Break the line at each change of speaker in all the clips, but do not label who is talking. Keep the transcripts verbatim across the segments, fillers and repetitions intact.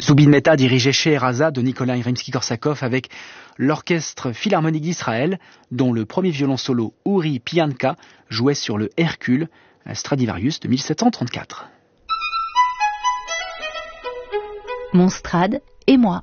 Zubin Mehta dirigeait Scheherazade de Nikolai Rimsky-Korsakov avec l'Orchestre Philharmonique d'Israël, dont le premier violon solo Uri Pianka jouait sur le Hercule, un Stradivarius de mille sept cent trente-quatre.
Mon Strad et moi.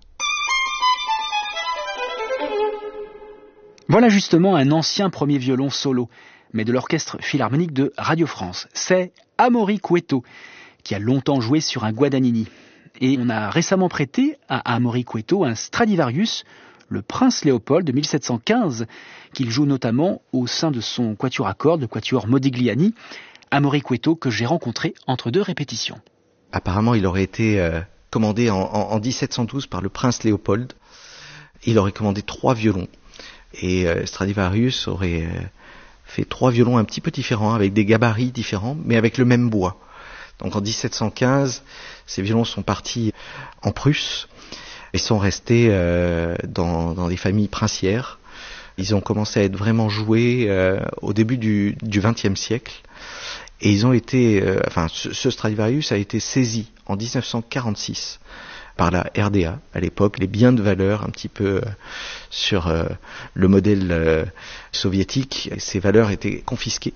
Voilà justement un ancien premier violon solo, mais de l'Orchestre Philharmonique de Radio France. C'est Amaury Cueto, qui a longtemps joué sur un Guadagnini. Et on a récemment prêté à Amaury Cueto un Stradivarius, le Prince Léopold de mille sept cent quinze, qu'il joue notamment au sein de son quatuor à cordes, le quatuor Modigliani. Amaury Cueto que j'ai rencontré entre deux répétitions.
Apparemment, il aurait été euh, commandé en, en, en dix-sept cent douze par le Prince Léopold. Il aurait commandé trois violons. Et euh, Stradivarius aurait euh, fait trois violons un petit peu différents, avec des gabarits différents, mais avec le même bois. Donc en dix-sept cent quinze, ces violons sont partis en Prusse et sont restés euh, dans, dans des familles princières. Ils ont commencé à être vraiment joués euh, au début du vingtième siècle. Et ils ont été, euh, enfin, ce, ce Stradivarius a été saisi en dix-neuf cent quarante-six par la R D A, à l'époque, les biens de valeur un petit peu euh, sur euh, le modèle euh, soviétique. Ces valeurs étaient confisquées.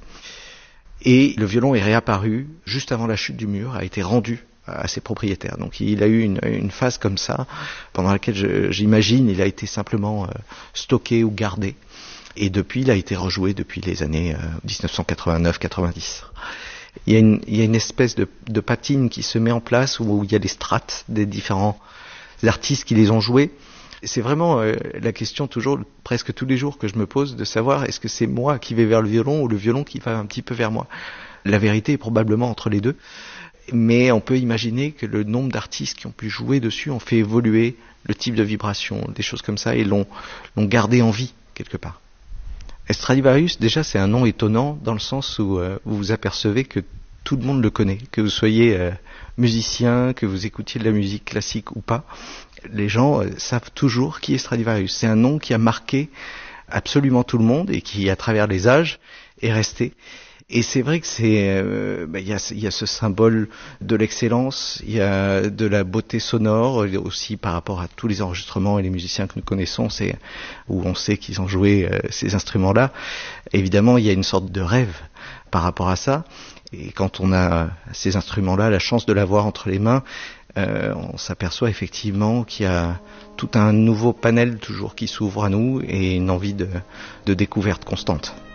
Et le violon est réapparu juste avant la chute du mur, a été rendu à ses propriétaires. Donc il a eu une, une phase comme ça, pendant laquelle je, j'imagine il a été simplement euh, stocké ou gardé. Et depuis, il a été rejoué depuis les années euh, dix-neuf cent quatre-vingt-neuf quatre-vingt-dix. Il y a une, il y a une espèce de, de patine qui se met en place où, où il y a les strates des différents artistes qui les ont joués. C'est vraiment euh, la question toujours, presque tous les jours que je me pose, de savoir est-ce que c'est moi qui vais vers le violon ou le violon qui va un petit peu vers moi. La vérité est probablement entre les deux. Mais on peut imaginer que le nombre d'artistes qui ont pu jouer dessus ont fait évoluer le type de vibration, des choses comme ça, et l'ont, l'ont gardé en vie quelque part. Stradivarius, déjà, c'est un nom étonnant dans le sens où euh, vous vous apercevez que tout le monde le connaît, que vous soyez euh, musicien, que vous écoutiez de la musique classique ou pas. Les gens euh, savent toujours qui est Stradivarius. C'est un nom qui a marqué absolument tout le monde et qui, à travers les âges, est resté. Et c'est vrai que c'est, euh, bah, y a, y a ce symbole de l'excellence, il y a de la beauté sonore aussi par rapport à tous les enregistrements et les musiciens que nous connaissons, c'est où on sait qu'ils ont joué euh, ces instruments-là. Évidemment, il y a une sorte de rêve par rapport à ça. Et quand on a ces instruments-là, la chance de l'avoir entre les mains, euh, on s'aperçoit effectivement qu'il y a tout un nouveau panel toujours qui s'ouvre à nous et une envie de, de découverte constante.